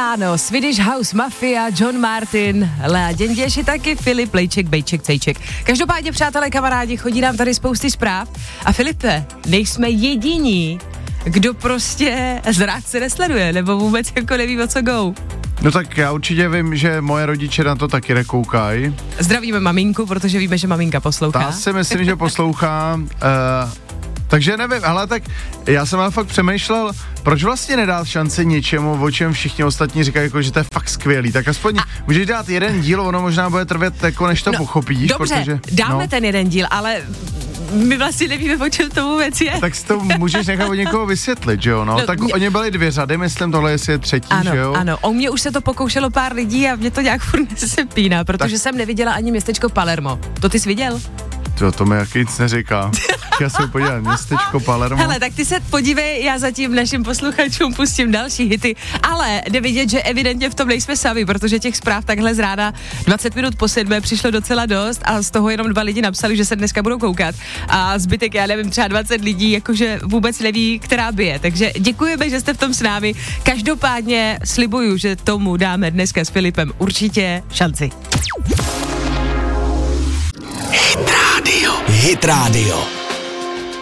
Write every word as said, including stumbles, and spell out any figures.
ráno, Swedish House Mafia, John Martin, Lea Děnděši taky, Filip, Lejček, Bejček, Cejček. Každopádně, přátelé, kamarádi, chodí nám tady spousty zpráv a Filipe, nejsme jediní, kdo prostě zrádce nesleduje, nebo vůbec jako neví, o co go. No tak já určitě vím, že moje rodiče na to taky nekoukají. Zdravíme maminku, protože víme, že maminka poslouchá. Ta si myslím, že poslouchá, uh, takže nevím, ale tak já jsem ale fakt přemýšlel, proč vlastně nedát šanci něčemu, o čem všichni ostatní říkají, jako, že to je fakt skvělý, tak aspoň a... můžeš dát jeden díl, ono možná bude trvat jako, než to no, pochopíš. Dobře, protože, dáme no. ten jeden díl, ale my vlastně nevíme, o čem to vůbec je. Tak si to můžeš nechat od někoho vysvětlit, že jo, no, no tak mě... oni byly dvě řady, myslím, tohle je třetí, ano, že jo. Ano, o mě už se to pokoušelo pár lidí a mě to nějak furt nesepíná, protože tak... jsem neviděla ani městečko Palermo. To ty jsi viděl? To, to mi jaký nic neříká. Já se podívám, městečko Palermo. Hele, tak ty se podívej, já zatím našim posluchačům pustím další hity, ale jde vidět, že evidentně v tom nejsme sami, protože těch zpráv takhle z rána dvacet minut po sedmé přišlo docela dost a z toho jenom dva lidi napsali, že se dneska budou koukat a zbytek, já nevím, třeba dvacet lidí, jakože vůbec neví, která by je. Takže děkujeme, že jste v tom s námi. Každopádně slibuju, že tomu dáme dneska s Filipem určitě šanci. Hit Radio. Hit Radio.